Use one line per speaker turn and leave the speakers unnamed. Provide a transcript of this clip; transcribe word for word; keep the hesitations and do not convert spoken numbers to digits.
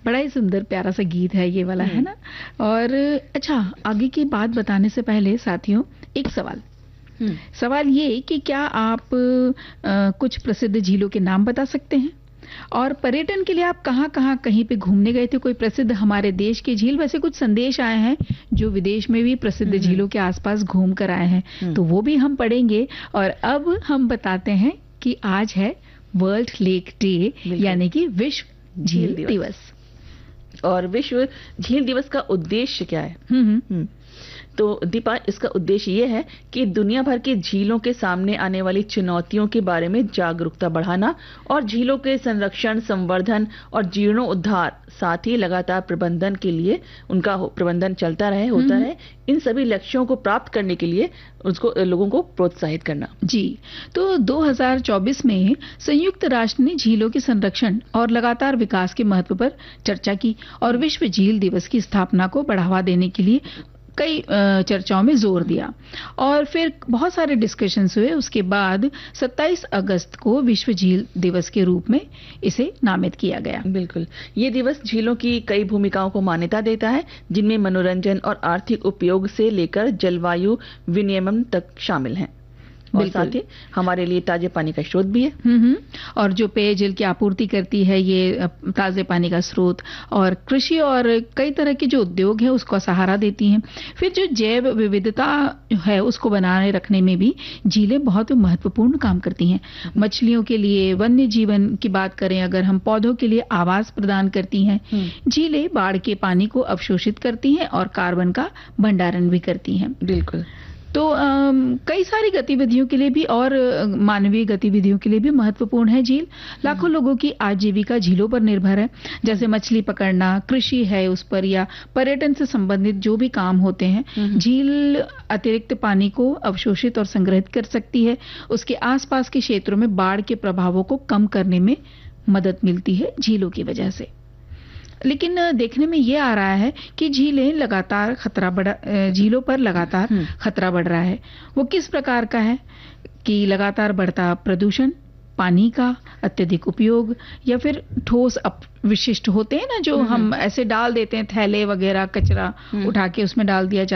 बड़ा ही सुंदर प्यारा सा गीत है ये वाला, है ना। और अच्छा, आगे की बात बताने से पहले साथियों एक सवाल सवाल ये कि क्या आप आ, कुछ प्रसिद्ध झीलों के नाम बता सकते हैं, और पर्यटन के लिए आप कहाँ कहाँ कहीं पे घूमने गए थे, कोई प्रसिद्ध हमारे देश की झील। वैसे कुछ संदेश आए हैं जो विदेश में भी प्रसिद्ध झीलों के आसपास घूम कर आए हैं, तो वो भी हम पढ़ेंगे। और अब हम बताते हैं कि आज है वर्ल्ड लेक डे, यानी कि विश्व झील दिवस।, दिवस
और विश्व झील दिवस का उद्देश्य क्या है? हम्म हम्म तो दीपा, इसका उद्देश्य ये है कि दुनिया भर की झीलों के सामने आने वाली चुनौतियों के बारे में जागरूकता बढ़ाना और झीलों के संरक्षण, संवर्धन और जीर्णोद्धार, साथ ही लगातार प्रबंधन के लिए उनका प्रबंधन चलता रहे होता है, इन सभी लक्ष्यों को प्राप्त करने के लिए उसको लोगों को प्रोत्साहित करना।
जी, तो दो हज़ार चौबीस में संयुक्त राष्ट्र ने झीलों के संरक्षण और लगातार विकास के महत्व पर चर्चा की और विश्व झील दिवस की स्थापना को बढ़ावा देने के लिए कई चर्चाओं में जोर दिया, और फिर बहुत सारे डिस्कशंस हुए। उसके बाद सत्ताईस अगस्त को विश्व झील दिवस के रूप में इसे नामित किया गया।
बिल्कुल, ये दिवस झीलों की कई भूमिकाओं को मान्यता देता है, जिनमें मनोरंजन और आर्थिक उपयोग से लेकर जलवायु विनियमन तक शामिल हैं, और साथ ही हमारे लिए ताजे पानी का स्रोत भी है।
हम्म और जो पेयजल की आपूर्ति करती है ये ताजे पानी का स्रोत, और कृषि और कई तरह के जो उद्योग है उसको सहारा देती हैं। फिर जो जैव विविधता है उसको बनाए रखने में भी झीलें बहुत महत्वपूर्ण काम करती हैं। मछलियों के लिए वन्य जीवन की बात करें अगर हम, पौधों के लिए आवास प्रदान करती हैं। झीलें बाढ़ के पानी को अवशोषित करती हैं और कार्बन का भंडारण भी करती हैं।
बिल्कुल,
तो कई सारी गतिविधियों के लिए भी और मानवीय गतिविधियों के लिए भी महत्वपूर्ण है झील। लाखों लोगों की आजीविका झीलों पर निर्भर है, जैसे मछली पकड़ना, कृषि है उस पर, या पर्यटन से संबंधित जो भी काम होते हैं। झील अतिरिक्त पानी को अवशोषित और संग्रहित कर सकती है। उसके आसपास के क्षेत्रों में बाढ़ के प्रभावों को कम करने में मदद मिलती है झीलों की वजह से। लेकिन देखने में ये आ रहा है कि झीलें लगातार खतरा बढ़ा झीलों पर लगातार खतरा बढ़ रहा है। वो किस प्रकार का है कि लगातार बढ़ता प्रदूषण, पानी का अत्यधिक उपयोग, या फिर ठोस अपविशिष्ट होते हैं ना जो हम ऐसे डाल देते हैं, थैले वगैरह कचरा उठा के उसमें डाल दिया जाता है।